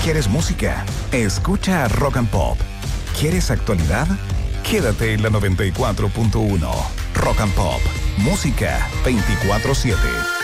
¿Quieres música? Escucha Rock and Pop. ¿Quieres actualidad? Quédate en la 94.1. Rock and Pop. Música 24/7.